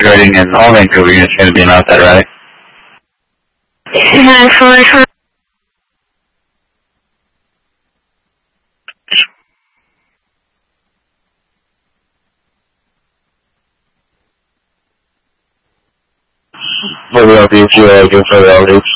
Regarding an all Vancouver unit's going to be not that, right? Yeah, What will be 0 for the LH?